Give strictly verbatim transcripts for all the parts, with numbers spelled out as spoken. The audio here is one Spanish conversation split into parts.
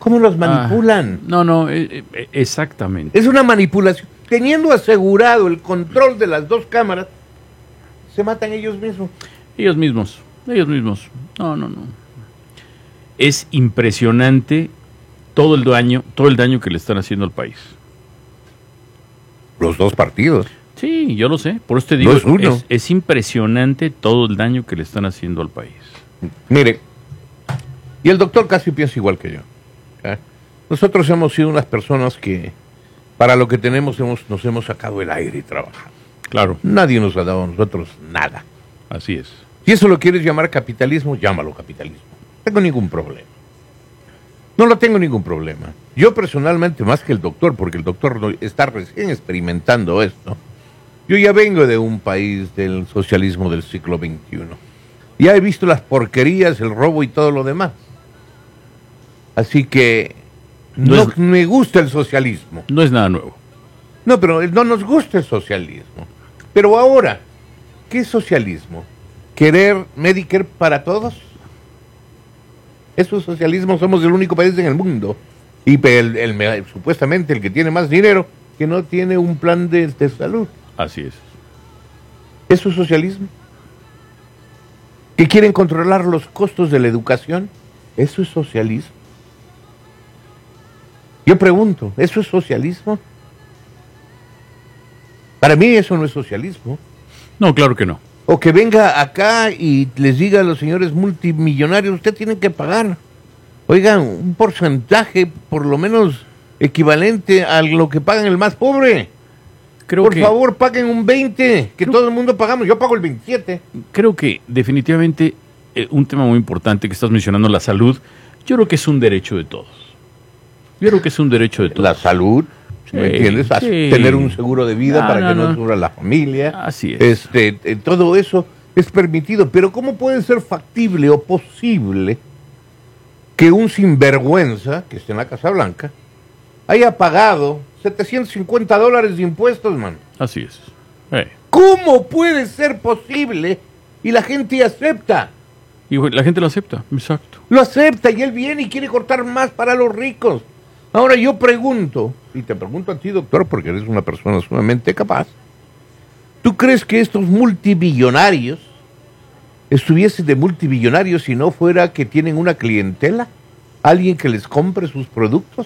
¿Cómo los manipulan? Ah, no, no, eh, eh, exactamente. Es una manipulación. Teniendo asegurado el control de las dos cámaras, se matan ellos mismos. Ellos mismos, ellos mismos. No, no, no. Es impresionante todo el daño, todo el daño que le están haciendo al país. Los dos partidos. Sí, yo lo sé. Por eso te digo, No es uno. es, es impresionante todo el daño que le están haciendo al país. Mire, y el doctor casi piensa igual que yo. ¿eh? Nosotros hemos sido unas personas que, para lo que tenemos, hemos, nos hemos sacado el aire y trabajado. Claro. Nadie nos ha dado a nosotros nada. Así es. Si eso lo quieres llamar capitalismo, llámalo capitalismo. No tengo ningún problema. No lo tengo ningún problema. Yo personalmente, más que el doctor, porque el doctor no, está recién experimentando esto, yo ya vengo de un país del socialismo del siglo veintiuno. Ya he visto las porquerías, el robo y todo lo demás. Así que no, No no es, me gusta el socialismo. No es nada nuevo. No, pero no nos gusta el socialismo. Pero ahora, ¿qué es socialismo? ¿Querer Medicare para todos? Eso es socialismo, somos el único país en el mundo. Y el, el, el, supuestamente el que tiene más dinero, que no tiene un plan de, de salud. Así es. ¿Eso es socialismo? ¿Que quieren controlar los costos de la educación? ¿Eso es socialismo? Yo pregunto, ¿eso es socialismo? Para mí eso no es socialismo. No, claro que no. O que venga acá y les diga a los señores multimillonarios, usted tiene que pagar, oigan, un porcentaje por lo menos equivalente a lo que pagan el más pobre. Creo por que, favor, paguen un veinte, que creo, todo el mundo pagamos, yo pago el veintisiete. Creo que definitivamente eh, un tema muy importante que estás mencionando, la salud, yo creo que es un derecho de todos. Yo creo que es un derecho de todos. La salud, sí, ¿me entiendes? Sí. Tener un seguro de vida no, para no, que no, no sufra la familia. Así es. Este, eh, todo eso es permitido, pero ¿cómo puede ser factible o posible que un sinvergüenza que esté en la Casa Blanca haya pagado setecientos cincuenta dólares de impuestos, man? Así es. Eh. ¿Cómo puede ser posible? Y la gente acepta. Y la gente lo acepta, exacto. Lo acepta y él viene y quiere cortar más para los ricos. Ahora yo pregunto, y te pregunto a ti, doctor, porque eres una persona sumamente capaz, ¿tú crees que estos multimillonarios estuviesen de multimillonarios si no fuera que tienen una clientela? ¿Alguien que les compre sus productos?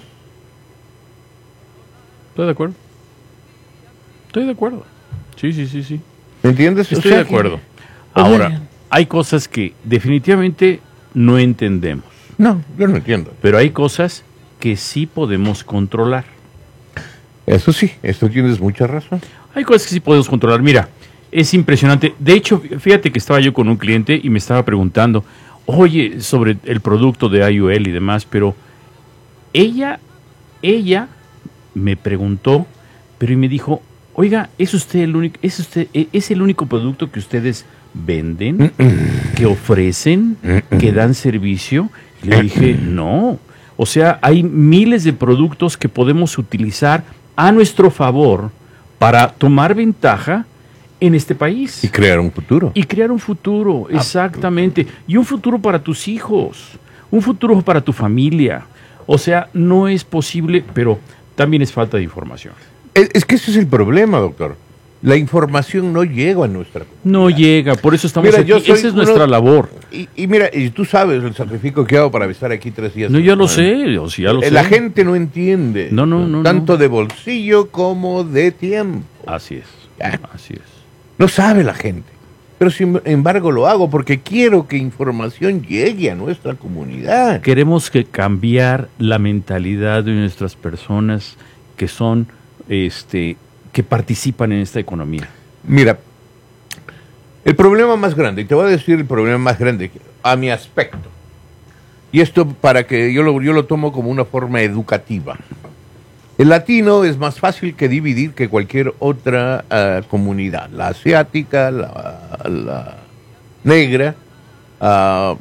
Estoy de acuerdo. Estoy de acuerdo. Sí, sí, sí, sí. ¿Me entiendes? Estoy O sea de acuerdo. Que... Ahora, hay cosas que definitivamente no entendemos. No, yo no entiendo. Pero hay cosas que sí podemos controlar. Eso sí, esto tienes mucha razón. Hay cosas que sí podemos controlar. Mira, es impresionante. De hecho, fíjate que estaba yo con un cliente y me estaba preguntando, oye, sobre el producto de I U L y demás, pero ella, ella me preguntó, pero y me dijo, oiga, ¿es usted el único, es usted, es el único producto que ustedes venden, mm-mm. que ofrecen, mm-mm. que dan servicio? Y le dije, no. O sea, hay miles de productos que podemos utilizar a nuestro favor para tomar ventaja en este país. Y crear un futuro. Y crear un futuro, ah, exactamente. Y un futuro para tus hijos, un futuro para tu familia. O sea, no es posible, pero también es falta de información. Es, es que ese es el problema, doctor. La información no llega a nuestra comunidad. No llega, por eso estamos mira, aquí. Yo soy Esa es uno, nuestra labor. Y, y mira, y tú sabes el sacrificio que hago para estar aquí tres días. No, ya lo sé, o sea, ya lo La sé. gente no entiende. No, no, no. Tanto no. de bolsillo como de tiempo. Así es, ¿Ya? así es. No sabe la gente. Pero sin embargo lo hago porque quiero que información llegue a nuestra comunidad. Queremos que cambiar la mentalidad de nuestras personas que son, este, que participan en esta economía. Mira, el problema más grande, y te voy a decir el problema más grande a mi aspecto, y esto para que yo lo, yo lo tomo como una forma educativa. El latino es más fácil que dividir que cualquier otra uh, comunidad, la asiática, la, la negra, uh,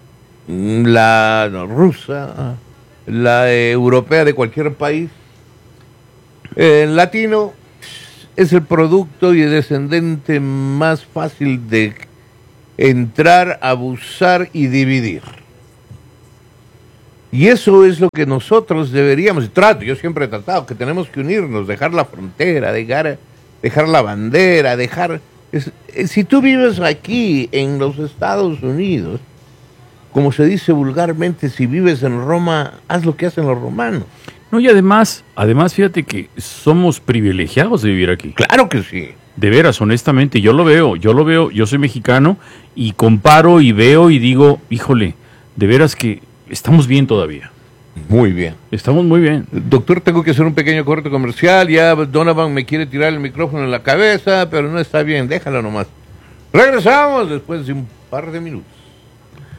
la rusa, uh, la europea de cualquier país. El latino es el producto y el descendente más fácil de entrar, abusar y dividir. Y eso es lo que nosotros deberíamos, y trato, yo siempre he tratado, que tenemos que unirnos, dejar la frontera, dejar, dejar la bandera, dejar... Es, es, si tú vives aquí en los Estados Unidos, como se dice vulgarmente, si vives en Roma, haz lo que hacen los romanos. No, y además, además, fíjate que somos privilegiados de vivir aquí. Claro que sí. De veras, honestamente, yo lo veo, yo lo veo, yo soy mexicano y comparo y veo y digo, híjole, de veras que estamos bien todavía. Muy bien. Estamos muy bien. Doctor, tengo que hacer un pequeño corte comercial, ya Donovan me quiere tirar el micrófono en la cabeza, pero no está bien, déjalo nomás. Regresamos después de un par de minutos.